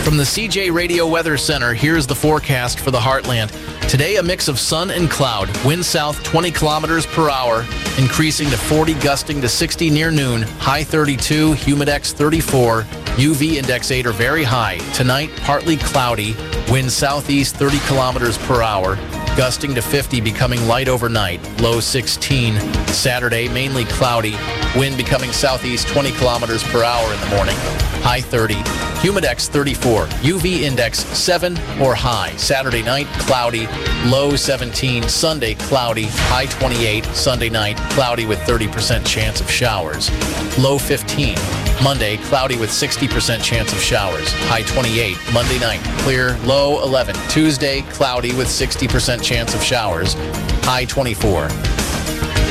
From the CJ Radio Weather Center, here's the forecast for the Heartland. Today, a mix of sun and cloud. Wind south 20 kilometers per hour, increasing to 40, gusting to 60 near noon. High 32, humidex 34, UV index 8 are very high. Tonight, partly cloudy. Wind southeast 30 kilometers per hour, gusting to 50, becoming light overnight. Low 16. Saturday, mainly cloudy. Wind becoming southeast 20 kilometers per hour in the morning. High 30. Humidex 34. UV index 7 or high. Saturday night, cloudy. Low 17. Sunday, cloudy. High 28. Sunday night, cloudy with 30% chance of showers. Low 15. Monday, cloudy with 60% chance of showers. High 28. Monday night, clear. Low 11. Tuesday, cloudy with 60% chance of showers. High 24.